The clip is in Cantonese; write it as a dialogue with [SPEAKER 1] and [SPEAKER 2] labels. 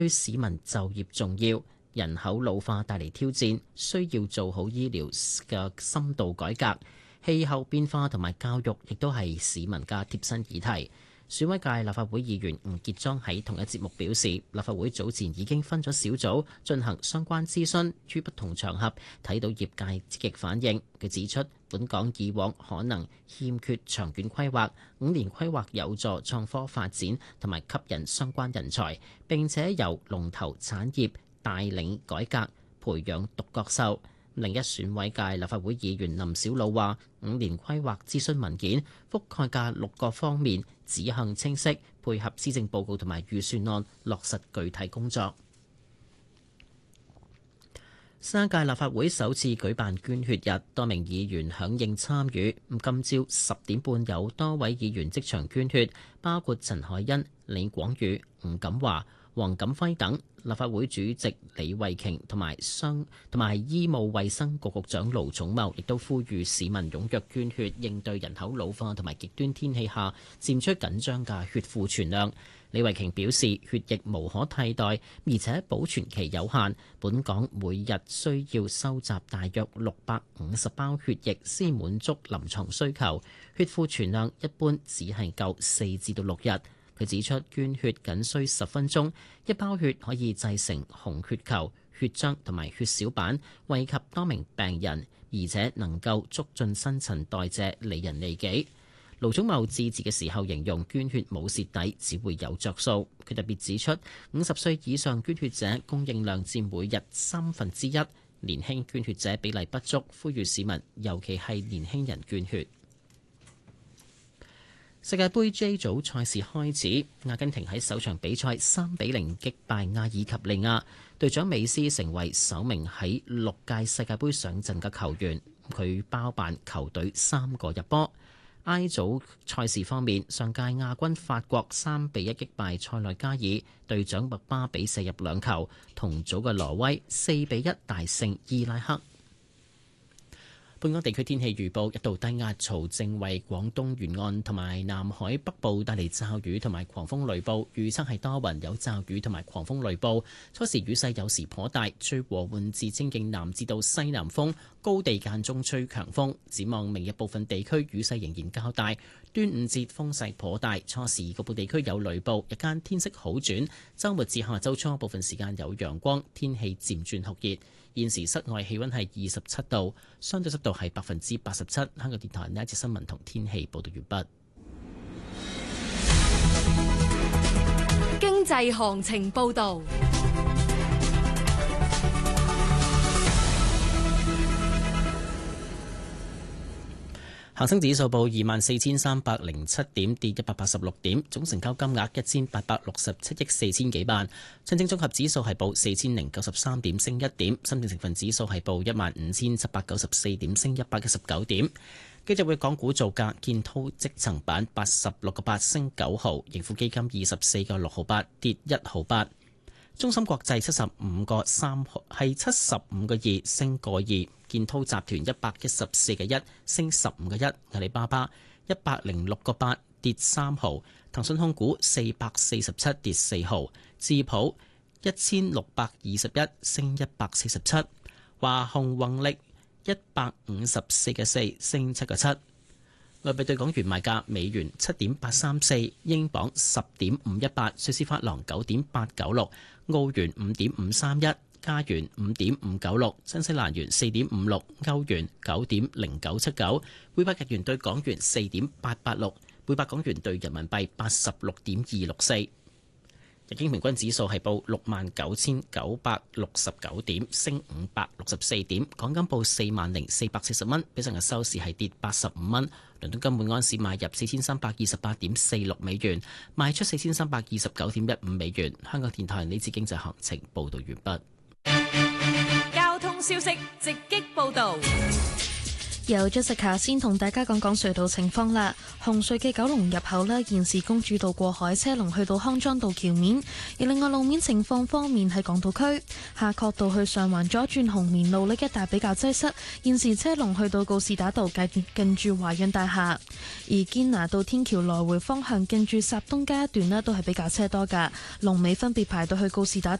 [SPEAKER 1] 對市民就業重要。人口老化帶嚟挑戰，需要做好醫療嘅深度改革。氣候變化同埋教育亦都係市民嘅貼身議題。選委界立法會議員吳傑莊喺同一節目表示，立法會早前已經分咗小組進行相關諮詢，於不同場合睇到業界積極反應。佢指出，本港以往可能欠缺長遠規劃，5年規劃有助創科發展同埋吸引相關人才，並且由龍頭產業帶領改革，培養獨角獸。另一選委界立法會議員林筱魯話：5年規劃諮詢文件覆蓋嘅6個方面指向清晰，配合施政報告同埋預算案落實具體工作。新一屆立法會首次舉辦捐血日，多名議員響應參與。今朝10點半有多位議員即場捐血，包括陳凱欣、李廣宇、吳錦華、黃錦輝等。立法會主席李慧瓊同埋醫務衛生局局長盧寵茂亦都呼籲市民踴躍捐血，應對人口老化同埋極端天氣下漸出緊張嘅血庫存量。李慧瓊表示，血液無可替代，而且保存期有限。本港每日需要收集大約650包血液先滿足臨床需求，血庫存量一般只係夠4至到6日。佢指出，捐血僅需10分鐘，一包血可以製成紅血球、血漿同埋血小板，惠及多名病人，而且能夠促進新陳代謝，利人利己。盧寵茂致辭嘅時候形容捐血冇蝕底，只會有着數。佢特別指出，50歲以上捐血者供應量佔每日1/3，年輕捐血者比例不足，呼籲市民尤其係年輕人捐血。世界盃 J 組賽事開始，阿根廷喺首場比賽3-0擊敗阿爾及利亞，隊長美斯成為首名喺6屆世界盃上陣嘅球員，佢包辦球隊3個入波。I 組賽事方面，上屆亞軍法國3-1擊敗塞內加爾，隊長麥巴比射入2球，同組嘅挪威4-1大勝伊拉克。本港地區天氣預報，一道低壓槽正為廣東沿岸同埋南海北部帶嚟驟雨同埋狂風雷暴，預測係多雲有驟雨同埋狂風雷暴，初時雨勢有時頗大，吹和緩至清勁南至到西南風，高地間中吹強風。展望明日部分地區雨勢仍然較大，端午節風勢頗大，初時局部地區有雷暴，日間天色好轉，週末至下週初部分時間有陽光，天氣漸轉酷熱。現時室外氣溫係27度，相對濕度係87%。香港電台呢一節新聞同天氣報道完畢。
[SPEAKER 2] 經濟行情報道。
[SPEAKER 1] 恒生指數報24,307點，跌186點，總成交金額1,867億4千幾萬。上證綜合指數係報4,093點，升1點。深證成分指數係報15,794點，升119點。繼續會港股造價，建滔積層板86個8升9毫，盈富基金24個6毫8跌1毫8。中芯國際75個3毫係75個2升個2，建滔集團114個1升15個1，阿里巴巴106個8跌3毫，騰訊控股447跌4毫，智普1621升147，華虹宏力154個4升7個7。外幣對港元賣價：美元7.834，英鎊10.518，瑞士法郎9.896，澳元5.531，加元5.596，新西蘭元4.56，歐元9.0979，每百日元對港元4.886，每百港元對人民幣86.264。日經平均指數係報69,969點，升564點。港金報40,440蚊，比上日收市係跌85蚊。倫敦金每安士買入4,328.46美元，賣出4,329.15美元。香港電台呢次經濟行情報道完畢。
[SPEAKER 2] 交通消息直擊報道。
[SPEAKER 3] 由 Jessica 先同大家講講隧道情況啦。紅隧嘅九龍入口呢，現時公主道過海車龍去到康莊道橋面，而另外路面情況方面喺港島區夏慤道去上環左轉紅棉路呢一帶比較擠塞，現時車龍去到告士打道近住華潤大廈，而堅拿道天橋來回方向近住霎東街一段呢都係比較車多噶，龍尾分別排到去告士打道